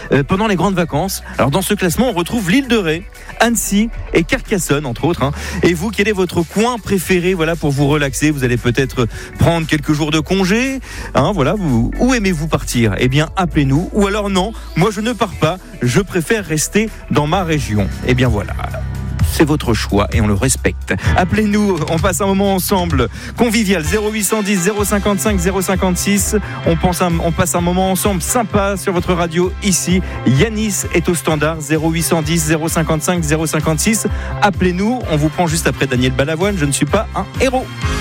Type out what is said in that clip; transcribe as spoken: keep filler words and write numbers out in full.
euh, pendant les grandes vacances. Alors dans ce classement, on retrouve l'île de Ré, Annecy et Carcassonne entre autres. Hein. Et vous, quel est votre coin préféré, voilà, pour vous relaxer? Vous allez peut-être prendre quelques jours de congé. Hein, voilà, vous, où aimez-vous partir? Eh bien, appelez-nous. Ou alors non, moi je ne pars pas. Je préfère rester dans ma région. Eh bien voilà. C'est votre choix et on le respecte. Appelez-nous, on passe un moment ensemble. Convivial, zéro huit cent dix, zéro cinquante-cinq, zéro cinquante-six. On, pense un, on passe un moment ensemble sympa sur votre radio ici. Yanis est au standard, zéro huit cent dix, zéro cinquante-cinq, zéro cinquante-six. Appelez-nous, on vous prend juste après Daniel Balavoine. Je ne suis pas un héros.